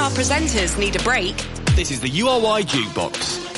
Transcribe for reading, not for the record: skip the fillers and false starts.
our presenters need a break, This is the URY Jukebox.